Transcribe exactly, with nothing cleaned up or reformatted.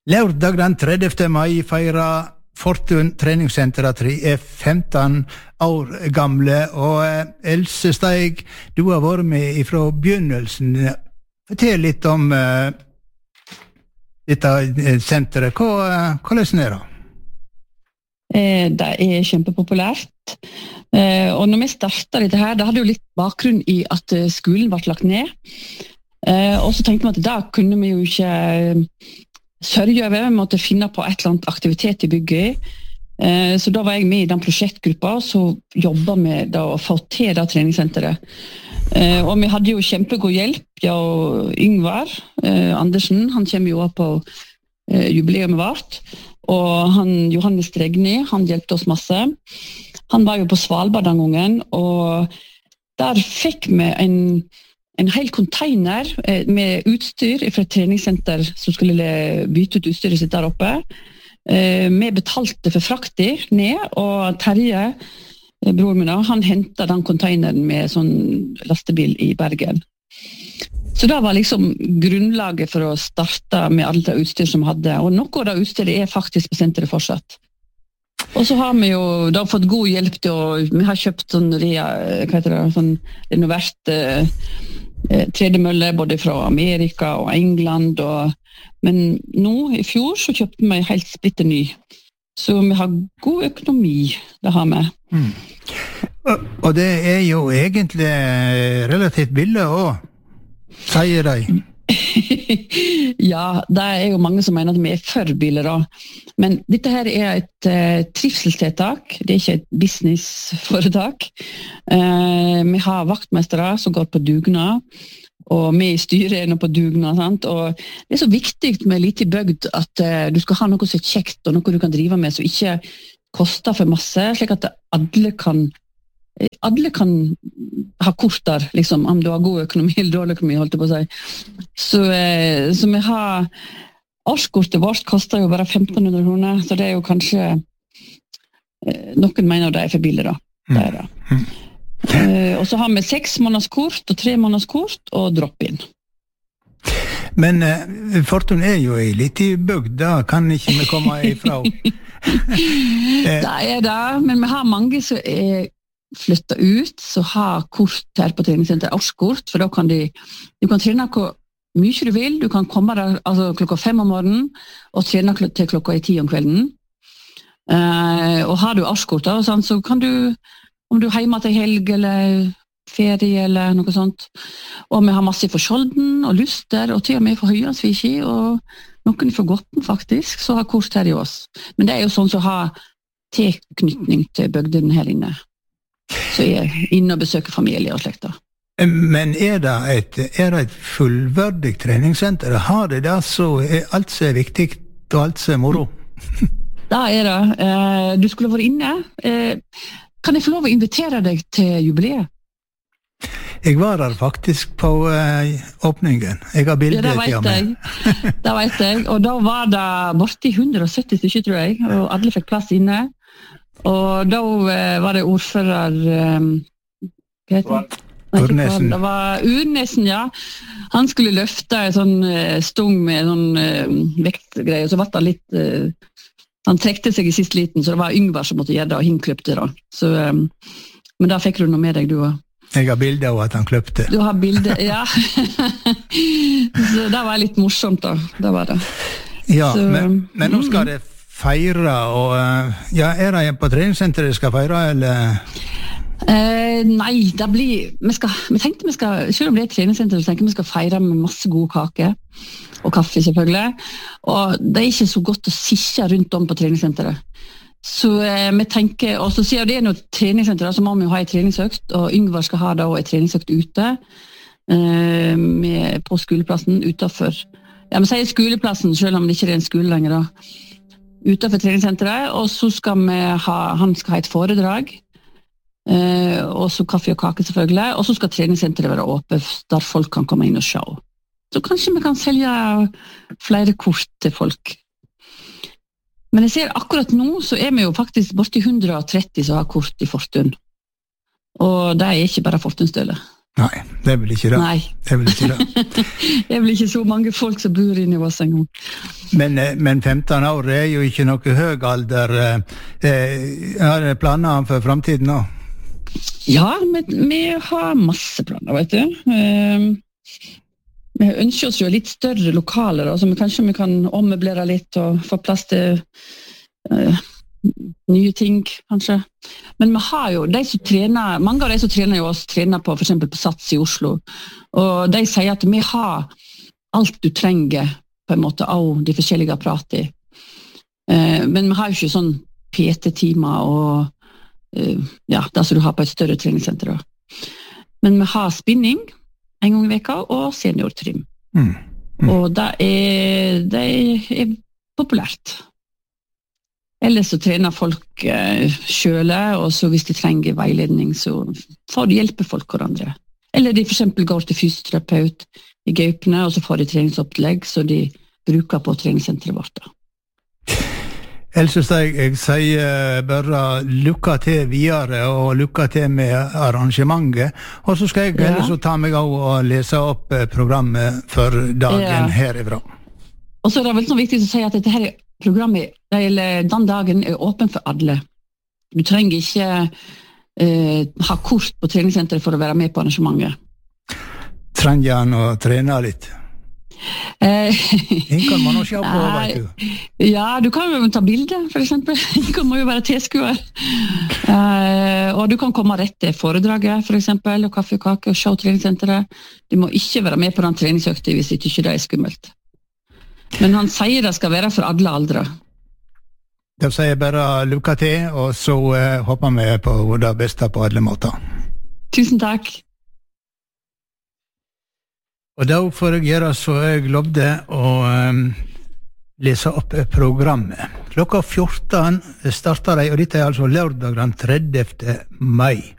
Lørdag den tredjevte mai feirer Fortun treningssenter at de er femten år gamle, og Else Steig, du har vært med fra begynnelsen. Fortell litt om uh, dette senteret. Hva, hvordan er det? Eh, det er kjempepopulært. Eh, og når vi startet dette her, det hadde jo litt bakgrunn i at skolen ble lagt ned. Eh, og så tenkte vi at da kunne vi jo ikke sørge over, vi måtte finne på et eller annet aktivitet i bygget. Eh, så da var jeg med i den prosjektgruppa, så jobbet vi da å få til det treningssenteret. Eh, og vi hadde jo kjempegod hjelp, ja, og Yngvar eh, Andersen, han kommer jo på eh, jubileet vårt, og han, Johannes Dregni, han hjelpte oss masse. Han var jo på Svalbard den gangen, og der fikk vi en en hel container med utstyr fra et treningssenter som skulle bytte ut utstyret sitt der oppe. Vi betalte for frakti ned, og Terje, bror min, han hentet den containeren med sånn lastebil i Bergen. Så det var liksom grunnlaget for å starte med alt det utstyr som vi hadde, og noe av det utstyret er faktisk på senteret fortsatt. Og så har vi jo da fått god hjelp til å, vi har kjøpt sånn, hva heter det, sånn renovert eh, tredemølle både fra Amerika og England, og, men nå i fjor så kjøpte vi helt splitter ny. Så vi har god økonomi, det har vi. Mm. Og, og det er jo egentlig relativt billig også, sier de. Ja, det er jo mange som mener at vi er for biler da. Men dette her er et uh, trivselstiltak, det er ikke et businessforetak. Uh, vi har vaktmestere som går på dugnad, og vi i styret er nå på dugnad, sant? Og det er så viktig med lite bygd at uh, du skal ha noe som er kjekt, og noe du kan drive med, som ikke koster for masse, slik at alle kan Alle kan ha kort der, liksom, om du har god økonomi eller dårlig økonomi, holdt jeg på å si. Så, eh, så vi har, årskortet vårt koster jo bare femten hundre kroner, så det er jo kanskje, eh, noen mener det er for billig da. Det er det. Mm. Eh, og så har vi seks månedskort og tre månedskort og drop-in. Men eh, Fortun er jo i litt i bygd, da kan ikke vi komme ifra. Det er det, men vi har mange som er flytta ut, så har kort her på treningssenter, årskort, for da kan de, du kan trene hvor mye du vil, du kan komme der altså, klokka fem om morgenen, og trene til klokka i ti om kvelden. Uh, og har du årskort, da, sånn, så kan du, om du er hjemme til helg, eller ferie, eller noe sånt, og vi har masse for Skjolden, og Luster, og til og med for Høyansviki, og noen for Gotten, faktisk, så har kort her i oss. Men det er jo sånn som har tilknytning til bygden her inne. Så jeg er inne og besøker familie og slekter. Men er det et, er det et fullverdig treningssenter? Har det det så er alt som er viktig og alt som er moro? Da er det. Du skulle vært inne. Kan jeg få lov å invitere deg til jubileet? Jeg var der faktisk på åpningen. Jeg har bildet ja, til meg. Det vet jeg. Og da var det borti hundre og sytti stykker, tror jeg, og alle fikk plass inne. Og da var det ordfører um, hva heter det? Urnesen. Det var Urnesen, ja. Han skulle løfte en sånn uh, stung med en sånn uh, vektgreie, og så var det litt uh, han trekte seg i sist liten, så det var Yngvar som måtte gjøre det, og han kløpte da. Så, um, men da fikk du noe med deg, du også. Jeg har bilder av at han kløpte. Du har bilder, ja. Så det var litt morsomt da, det var det. Ja, så, men, men nå skal det feire, og ja, er det på treningssenteret skal feire, eller? Eh, nei, det blir, vi, skal, vi tenkte vi skal, selv om det er treningssenter, så tenker vi skal feire med masse gode kake, og kaffe selvfølgelig, og det er ikke så godt å sitte rundt om på treningssenteret. Så eh, vi tenker, og så sier det er noe treningssenter, så må vi jo ha en treningsøkt, og Yngvar skal ha da en treningsøkt ute, eh, med, på skoleplassen, utenfor. Ja, vi sier skoleplassen, selv om det ikke er en skole lenger da. Utenfor treningssenteret, og så skal vi ha, han skal ha et foredrag, eh, og så kaffe og kake selvfølgelig, og så skal treningssenteret være åpent, der folk kan komme inn og se. Så kanskje vi kan selge flere kort til folk. Men jeg ser akkurat nå, så er vi jo faktisk borti hundre og tretti som har kort i Fortun. Og det er ikke bare Fortunstølet. Nei, det er vel ikke det. Nei. Det er vel ikke det. Det er vel ikke så mange folk som bor inne i oss en gang. Men, men femten år er jo ikke noe høy alder. Har du planer for fremtiden nå? Ja, vi, vi har masse planer, vet du. Vi ønsker oss jo litt større lokaler, så vi, kanskje vi kan ommøblere litt og få plass til uh, nye ting, kanskje. Men vi har jo, de som trener, mange av de som trener jo oss, trener på, for eksempel på Sats i Oslo, og de sier at vi har alt du trenger, på en måte, av de forskjellige apparatene. Uh, men vi har jo ikke sånn P T-timer og uh, ja, det som du har på et større treningssenter. Men vi har spinning en gang i veka, og seniortrim. Mm. Mm. Og det er, det er populært. Ellers så trener folk eh, selv, og så hvis de trenger veiledning, så får de hjelpe folk hverandre. Eller de for eksempel går til fysioterapeut i Gaupne, og så får de treningsopplegg, så de bruker på treningssenteret vårt. Else Steig, jeg sier bare lykke til videre, og lykke til med arrangementet. Og så skal jeg ja. ellers ta meg av og lese opp programmet for dagen ja. herifra. Og så er det veldig sånn viktig å si at dette her programmet, eller den dagen, er åpen for alle. Du trenger ikke eh, ha kort på treningssenteret for å være med på arrangementet. Trenger han å trene litt? En kan man også se på, vet du. Ja, du kan jo ta bilder, for eksempel. En kan må jo være tilskuer. Uh, og du kan komme rett til foredraget, for eksempel, og kaffe og kake, og se treningssenteret. Du må ikke være med på den treningsøkte hvis ikke det er skummelt. Men han sier det skal være for alle aldre. Da sier jeg bare lykke til, og så uh, håper vi på det beste på alle måter. Tusen takk. Og da får jeg gjøre så jeg lovde å um, lese opp programmet. Klokka fjorten starter de, og dette er altså lørdag den tredjevte mai.